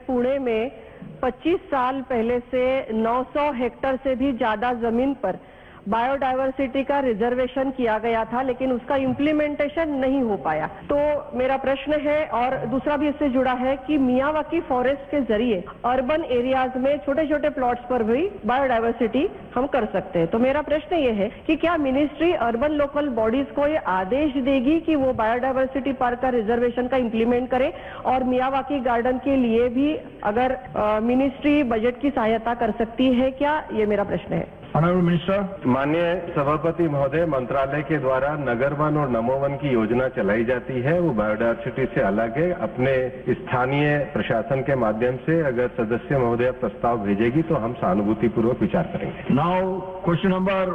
पुणे में 25 साल पहले से 900 हेक्टेयर से भी ज्यादा जमीन पर बायोडायवर्सिटी का रिजर्वेशन किया गया था, लेकिन उसका इम्प्लीमेंटेशन नहीं हो पाया। तो मेरा प्रश्न है, और दूसरा भी इससे जुड़ा है कि मियावाकी फॉरेस्ट के जरिए अर्बन एरियाज में छोटे छोटे प्लॉट्स पर भी बायोडायवर्सिटी हम कर सकते हैं। तो मेरा प्रश्न ये है कि क्या मिनिस्ट्री अर्बन लोकल बॉडीज को ये आदेश देगी कि वो बायोडायवर्सिटी पार्क का रिजर्वेशन का इम्प्लीमेंट करें, और मियावाकी गार्डन के लिए भी अगर मिनिस्ट्री बजट की सहायता कर सकती है क्या, ये मेरा प्रश्न है। Honourable minister. माननीय सभापति महोदय, मंत्रालय के द्वारा नगर वन और नमो वन की योजना चलाई जाती है, वो बायोडायवर्सिटी से अलग है। अपने स्थानीय प्रशासन के माध्यम से अगर सदस्य महोदय प्रस्ताव भेजेगी तो हम सहानुभूतिपूर्वक विचार करेंगे। नाउ क्वेश्चन नंबर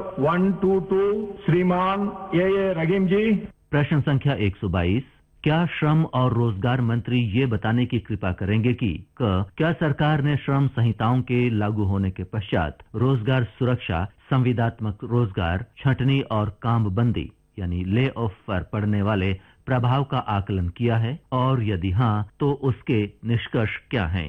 122 श्रीमान ए रहीम जी। प्रश्न संख्या 122। क्या श्रम और रोजगार मंत्री ये बताने की कृपा करेंगे कि क्या सरकार ने श्रम संहिताओं के लागू होने के पश्चात रोजगार सुरक्षा, संविदात्मक रोजगार, छंटनी और कामबंदी यानी ले ऑफ पर पड़ने वाले प्रभाव का आकलन किया है, और यदि हाँ तो उसके निष्कर्ष क्या हैं?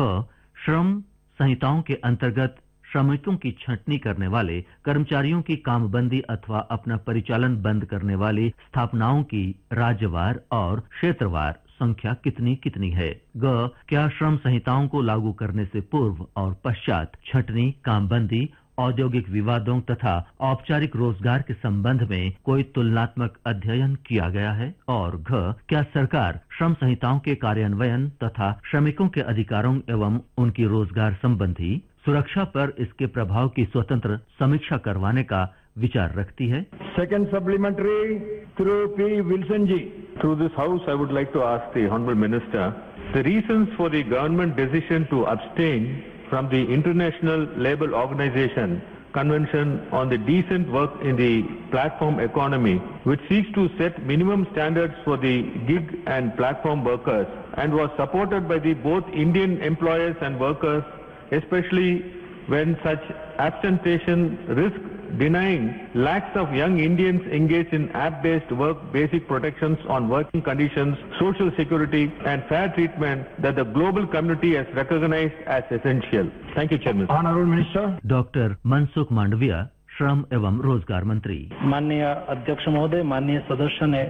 श्रम संहिताओं के अंतर्गत श्रमिकों की छंटनी करने वाले कर्मचारियों की कामबंदी अथवा अपना परिचालन बंद करने वाली स्थापनाओं की राज्यवार और क्षेत्रवार संख्या कितनी कितनी है? क्या श्रम संहिताओं को लागू करने से पूर्व और पश्चात छंटनी, कामबंदी, औद्योगिक विवादों तथा औपचारिक रोजगार के संबंध में कोई तुलनात्मक अध्ययन किया गया है? और क्या सरकार श्रम संहिताओं के कार्यान्वयन तथा श्रमिकों के अधिकारों एवं उनकी रोजगार संबंधी सुरक्षा पर इसके प्रभाव की स्वतंत्र समीक्षा करवाने का विचार रखती है? Second supplementary through P Wilson ji. Through this house, I would like to ask the Honorable Minister the reasons for the government decision to abstain from the International Labour Organization Convention on the Decent Work in the Platform Economy, which seeks to set minimum standards for the gig and platform workers, and was supported by the both Indian employers and workers, especially when such abstention risk denying lakhs of young Indians engaged in app-based work basic protections on working conditions, social security and fair treatment that the global community has recognized as essential. Thank you, Chairman. Honorable Minister. Doctor Mansukh Mandaviya, श्रम एवं रोजगार मंत्री। माननीय अध्यक्ष महोदय, माननीय सदस्य ने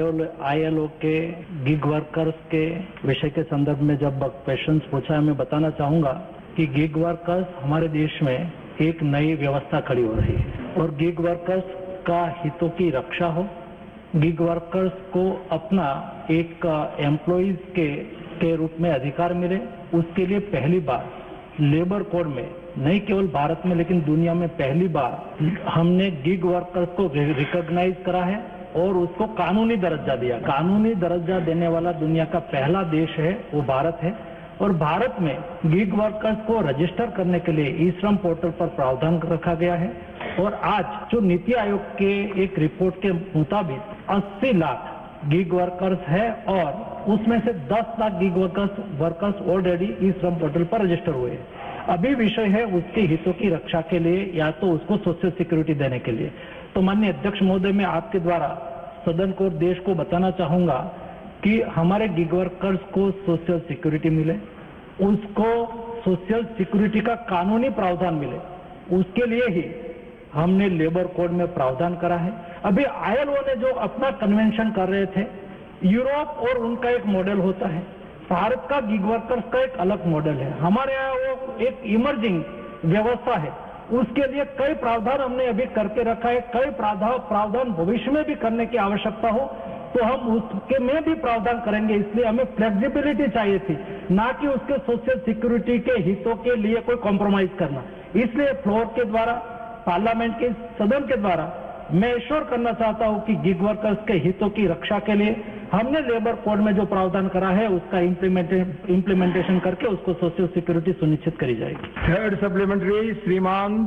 ILO के गिग वर्कर्स के विषय के संदर्भ में जब क्वेश्चन पूछा है, मैं बताना चाहूंगा कि गिग वर्कर्स हमारे देश में एक नई व्यवस्था खड़ी हो रही है, और गिग वर्कर्स का हितों की रक्षा हो, गिग वर्कर्स को अपना एक एम्प्लॉइज के रूप में अधिकार मिले, उसके लिए पहली बार लेबर कोड में, नहीं केवल भारत में लेकिन दुनिया में पहली बार हमने गिग वर्कर्स को रिकॉग्नाइज करा है और उसको कानूनी दर्जा दिया। कानूनी दर्जा देने वाला दुनिया का पहला देश है वो भारत है, और भारत में गिग वर्कर्स को रजिस्टर करने के लिए ई श्रम पोर्टल पर प्रावधान रखा गया है। और आज जो नीति आयोग के एक रिपोर्ट के मुताबिक 80 लाख गिग वर्कर्स है, और उसमें से 10 lakh gig workers already E श्रम पोर्टल पर रजिस्टर हुए हैं। अभी विषय है उसके हितों की रक्षा के लिए या तो उसको सोशल सिक्योरिटी देने के लिए। तो माननीय अध्यक्ष महोदय, मैं आपके द्वारा सदन को और देश को बताना चाहूंगा कि हमारे गिग वर्कर्स को सोशल सिक्योरिटी मिले, उसको सोशल सिक्योरिटी का कानूनी प्रावधान मिले, उसके लिए ही हमने लेबर कोड में प्रावधान करा है। अभी ILO ने जो अपना कन्वेंशन कर रहे थे, यूरोप और उनका एक मॉडल होता है, भारत का गिग वर्कर्स का एक अलग मॉडल है। हमारे यहाँ वो एक इमर्जिंग व्यवस्था है, उसके लिए कई प्रावधान हमने अभी करके रखा है, कई प्रावधान भविष्य में भी करने की आवश्यकता हो तो हम उसके में भी प्रावधान करेंगे। इसलिए हमें फ्लेक्सिबिलिटी चाहिए थी, ना कि उसके सोशल सिक्योरिटी के हितों के लिए कोई कॉम्प्रोमाइज करना। इसलिए फ्लोर के द्वारा, पार्लियामेंट के सदन के द्वारा मैं एश्योर करना चाहता हूं कि गिग वर्कर्स के हितों की रक्षा के लिए हमने लेबर कोड में जो प्रावधान करा है उसका इम्प्लीमेंटेशन करके उसको सोशल सिक्योरिटी सुनिश्चित करी जाएगी। थर्ड सप्लीमेंट्री श्रीमान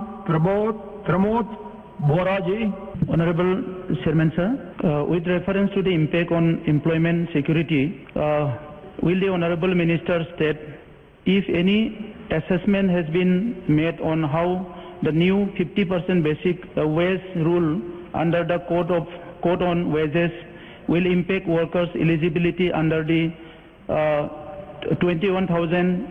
प्रमोद बोरा जी। Honorable Chairman sir, with reference to the impact on employment security, will the Honorable Minister state if any assessment has been made on how the new 50% basic wage rule under the Code on Wages will impact workers' eligibility under the 21,000